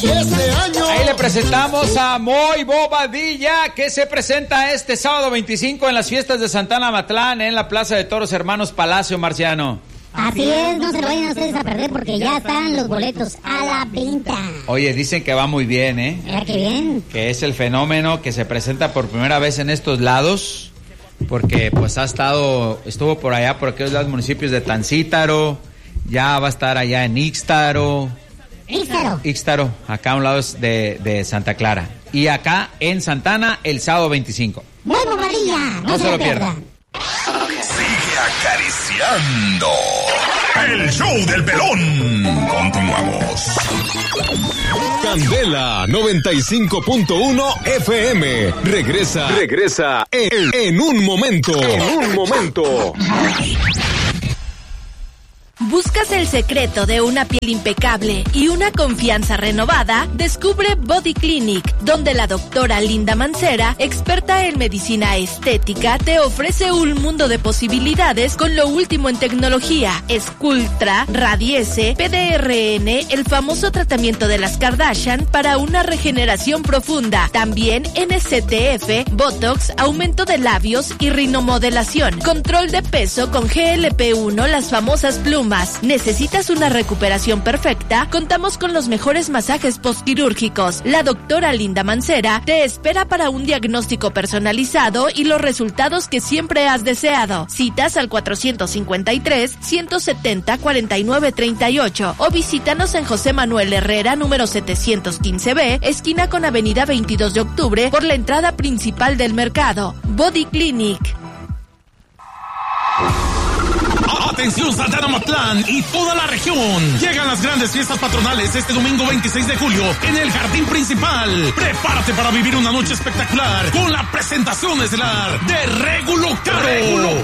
Ahí le presentamos a Moy Bobadilla, que se presenta este sábado 25 en las fiestas de Santana Amatlán, en la Plaza de Toros Hermanos Palacio, Marciano. Así es, no se lo vayan ustedes a perder porque ya están los boletos a la venta. Oye, dicen que va muy bien, ¿eh? Mira qué bien. Que es el fenómeno que se presenta por primera vez en estos lados, porque pues estuvo por allá, por aquellos lados municipios de Tancítaro, ya va a estar allá en Ixtaro, acá a un lado de Santa Clara. Y acá en Santana el sábado 25. Muy Bobadilla, no se lo pierda. Sigue acariciando el show del Pelón. Continuamos. Candela 95.1 FM. Regresa en un momento. ¿Buscas el secreto de una piel impecable y una confianza renovada? Descubre Body Clinic, donde la doctora Linda Mancera, experta en medicina estética, te ofrece un mundo de posibilidades con lo último en tecnología. Sculptra, Radiese, PDRN, el famoso tratamiento de las Kardashian para una regeneración profunda. También NSTF, Botox, aumento de labios y rinomodelación. Control de peso con GLP-1, las famosas plumas. ¿Necesitas una recuperación perfecta? Contamos con los mejores masajes postquirúrgicos. La doctora Linda Mancera te espera para un diagnóstico personalizado y los resultados que siempre has deseado. Citas al 453-170-4938 o visítanos en José Manuel Herrera, número 715B, esquina con avenida 22 de octubre, por la entrada principal del mercado. Body Clinic. Atención Santana Amatlán y toda la región. Llegan las grandes fiestas patronales este domingo 26 de julio en el jardín principal. Prepárate para vivir una noche espectacular con la presentación estelar de Regulo Caro.